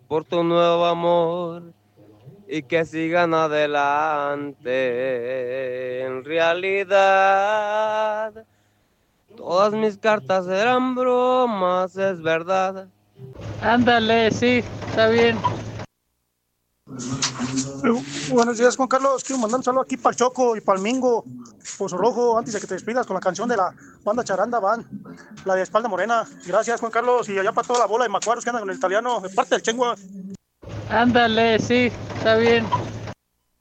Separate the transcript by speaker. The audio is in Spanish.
Speaker 1: por tu nuevo amor y que sigan adelante. En realidad, todas mis cartas eran bromas, es verdad.
Speaker 2: Ándale, sí, está bien.
Speaker 3: Buenos días, Juan Carlos. Quiero mandar un saludo aquí para el Choco y para el Mingo, Pozo Rojo, antes de que te despidas con la canción de la banda Charanda Van, la de Espalda Morena. Gracias, Juan Carlos, y allá para toda la bola de macuaros que andan con el italiano, de parte del Chengua.
Speaker 2: Ándale, sí, está bien.